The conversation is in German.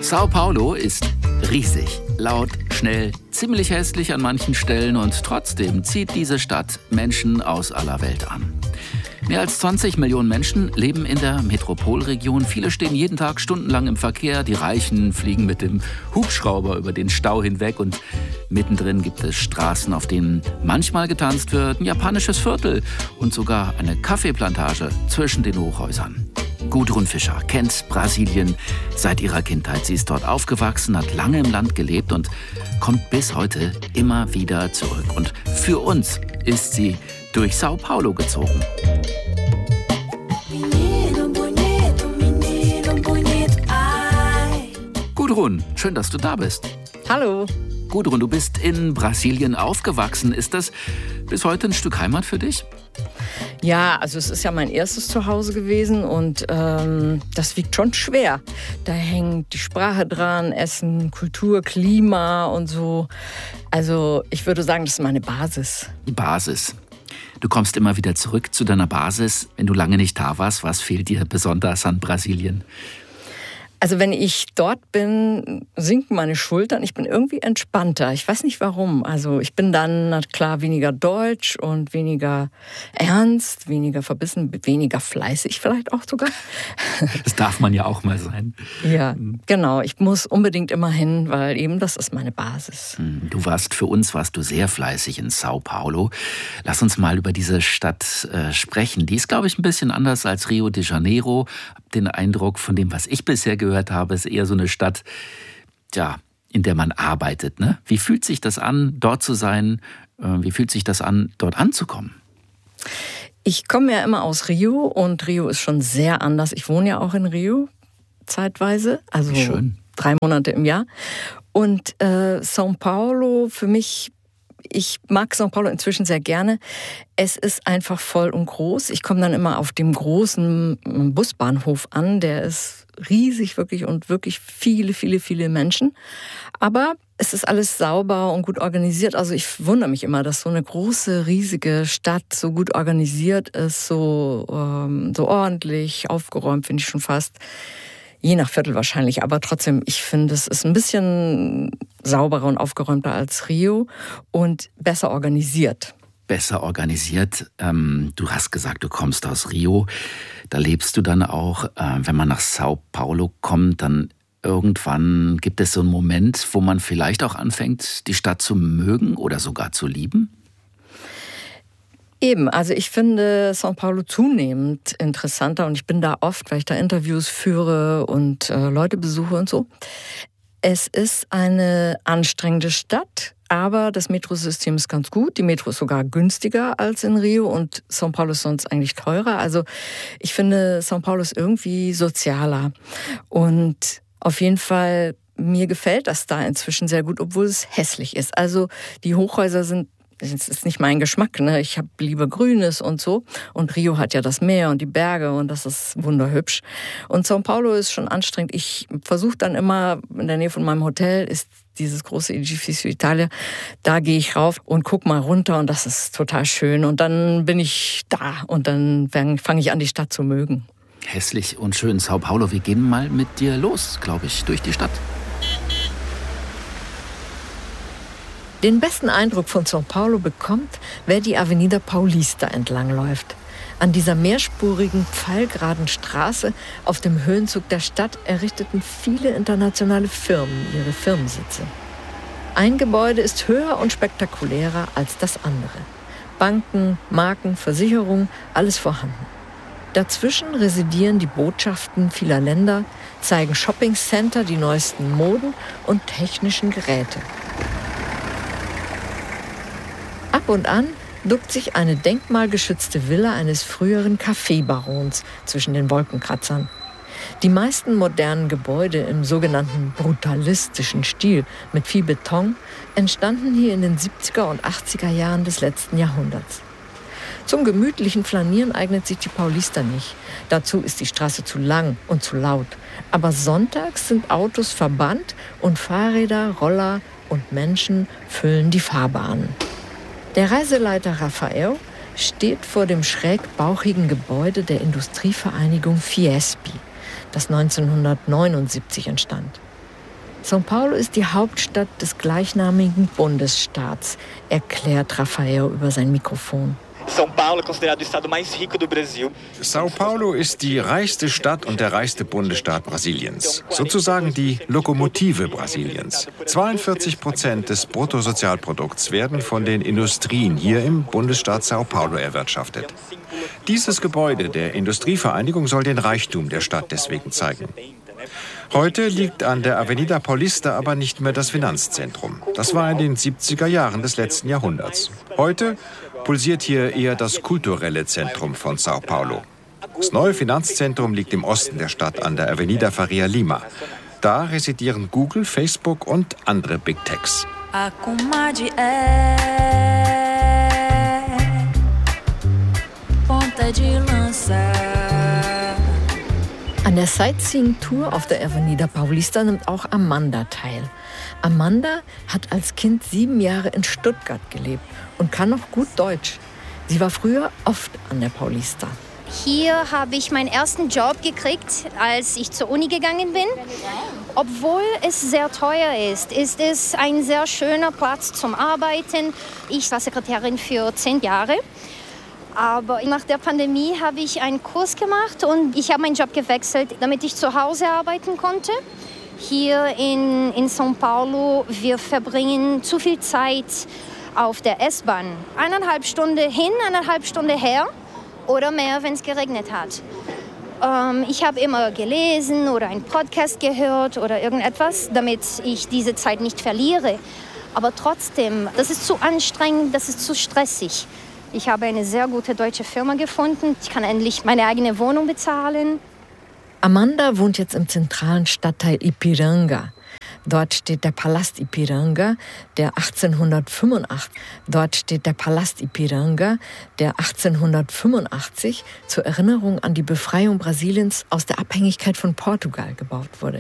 Sao Paulo ist riesig, laut, schnell, ziemlich hässlich an manchen Stellen und trotzdem zieht diese Stadt Menschen aus aller Welt an. Mehr als 20 Millionen Menschen leben in der Metropolregion. Viele stehen jeden Tag stundenlang im Verkehr. Die Reichen fliegen mit dem Hubschrauber über den Stau hinweg. Und mittendrin gibt es Straßen, auf denen manchmal getanzt wird, ein japanisches Viertel und sogar eine Kaffeeplantage zwischen den Hochhäusern. Gudrun Fischer kennt Brasilien seit ihrer Kindheit. Sie ist dort aufgewachsen, hat lange im Land gelebt und kommt bis heute immer wieder zurück. Und für uns ist sie durch Sao Paulo gezogen. Gudrun, schön, dass du da bist. Hallo. Gudrun, du bist in Brasilien aufgewachsen. Ist das bis heute ein Stück Heimat für dich? Ja, also es ist ja mein erstes Zuhause gewesen und das wiegt schon schwer. Da hängt die Sprache dran, Essen, Kultur, Klima und so. Also ich würde sagen, das ist meine Basis. Die Basis. Du kommst immer wieder zurück zu deiner Basis. Wenn du lange nicht da warst, was fehlt dir besonders an Brasilien? Also wenn ich dort bin, sinken meine Schultern. Ich bin irgendwie entspannter. Ich weiß nicht warum. Also ich bin dann, na klar, weniger deutsch und weniger ernst, weniger verbissen, weniger fleißig vielleicht auch sogar. Das darf man ja auch mal sein. Ja, genau. Ich muss unbedingt immer hin, weil eben das ist meine Basis. Für uns warst du sehr fleißig in Sao Paulo. Lass uns mal über diese Stadt sprechen. Die ist, glaube ich, ein bisschen anders als Rio de Janeiro. Hab den Eindruck, von dem, was ich bisher gehört habe, ist eher so eine Stadt, ja, in der man arbeitet. Ne? Wie fühlt sich das an, dort zu sein? Wie fühlt sich das an, dort anzukommen? Ich komme ja immer aus Rio und Rio ist schon sehr anders. Ich wohne ja auch in Rio zeitweise, also schön. 3 Monate im Jahr. Und São Paulo für mich, ich mag São Paulo inzwischen sehr gerne. Es ist einfach voll und groß. Ich komme dann immer auf dem großen Busbahnhof an. Der ist riesig wirklich und wirklich viele, viele, viele Menschen. Aber es ist alles sauber und gut organisiert. Also ich wundere mich immer, dass so eine große, riesige Stadt so gut organisiert ist, so ordentlich, aufgeräumt, finde ich schon fast. Je nach Viertel wahrscheinlich, aber trotzdem, ich finde, es ist ein bisschen sauberer und aufgeräumter als Rio und besser organisiert. Besser organisiert. Du hast gesagt, du kommst aus Rio. Da lebst du dann auch. Wenn man nach Sao Paulo kommt, dann irgendwann gibt es so einen Moment, wo man vielleicht auch anfängt, die Stadt zu mögen oder sogar zu lieben? Eben, also ich finde São Paulo zunehmend interessanter und ich bin da oft, weil ich da Interviews führe und Leute besuche und so. Es ist eine anstrengende Stadt, aber das Metrosystem ist ganz gut. Die Metro ist sogar günstiger als in Rio und São Paulo ist sonst eigentlich teurer. Also ich finde, São Paulo ist irgendwie sozialer und auf jeden Fall, mir gefällt das da inzwischen sehr gut, obwohl es hässlich ist. Also die Hochhäuser sind, das ist nicht mein Geschmack, ne? Ich habe lieber Grünes und so. Und Rio hat ja das Meer und die Berge und das ist wunderhübsch. Und São Paulo ist schon anstrengend. Ich versuche dann immer, in der Nähe von meinem Hotel ist dieses große Edifício Itália. Da gehe ich rauf und guck mal runter und das ist total schön. Und dann bin ich da und dann fange ich an, die Stadt zu mögen. Hässlich und schön. Sao Paulo, wir gehen mal mit dir los, glaube ich, durch die Stadt. Den besten Eindruck von São Paulo bekommt, wer die Avenida Paulista entlangläuft. An dieser mehrspurigen, pfeilgeraden Straße auf dem Höhenzug der Stadt errichteten viele internationale Firmen ihre Firmensitze. Ein Gebäude ist höher und spektakulärer als das andere. Banken, Marken, Versicherungen, alles vorhanden. Dazwischen residieren die Botschaften vieler Länder, zeigen Shoppingcenter die neuesten Moden und technischen Geräte. Ab und an duckt sich eine denkmalgeschützte Villa eines früheren Kaffeebarons zwischen den Wolkenkratzern. Die meisten modernen Gebäude im sogenannten brutalistischen Stil mit viel Beton entstanden hier in den 70er und 80er Jahren des letzten Jahrhunderts. Zum gemütlichen Flanieren eignet sich die Paulista nicht. Dazu ist die Straße zu lang und zu laut. Aber sonntags sind Autos verbannt und Fahrräder, Roller und Menschen füllen die Fahrbahnen. Der Reiseleiter Rafael steht vor dem schrägbauchigen Gebäude der Industrievereinigung Fiesp, das 1979 entstand. São Paulo ist die Hauptstadt des gleichnamigen Bundesstaats, erklärt Rafael über sein Mikrofon. São Paulo ist die reichste Stadt und der reichste Bundesstaat Brasiliens. Sozusagen die Lokomotive Brasiliens. 42% des Bruttosozialprodukts werden von den Industrien hier im Bundesstaat São Paulo erwirtschaftet. Dieses Gebäude der Industrievereinigung soll den Reichtum der Stadt deswegen zeigen. Heute liegt an der Avenida Paulista aber nicht mehr das Finanzzentrum. Das war in den 70er Jahren des letzten Jahrhunderts. Heute pulsiert hier eher das kulturelle Zentrum von São Paulo. Das neue Finanzzentrum liegt im Osten der Stadt an der Avenida Faria Lima. Da residieren Google, Facebook und andere Big Techs. A comadre ponta de lança. An der Sightseeing-Tour auf der Avenida Paulista nimmt auch Amanda teil. Amanda hat als Kind 7 Jahre in Stuttgart gelebt und kann noch gut Deutsch. Sie war früher oft an der Paulista. Hier habe ich meinen ersten Job gekriegt, als ich zur Uni gegangen bin. Obwohl es sehr teuer ist es ein sehr schöner Platz zum Arbeiten. Ich war Sekretärin für 10 Jahre. Aber nach der Pandemie habe ich einen Kurs gemacht und ich habe meinen Job gewechselt, damit ich zu Hause arbeiten konnte. Hier in São Paulo, wir verbringen zu viel Zeit auf der S-Bahn. 1,5 Stunden hin, 1,5 Stunden her oder mehr, wenn es geregnet hat. Ich habe immer gelesen oder einen Podcast gehört oder irgendetwas, damit ich diese Zeit nicht verliere. Aber trotzdem, das ist zu anstrengend, das ist zu stressig. Ich habe eine sehr gute deutsche Firma gefunden. Ich kann endlich meine eigene Wohnung bezahlen. Amanda wohnt jetzt im zentralen Stadtteil Ipiranga. Dort steht der Palast Ipiranga, der 1885 zur Erinnerung an die Befreiung Brasiliens aus der Abhängigkeit von Portugal gebaut wurde.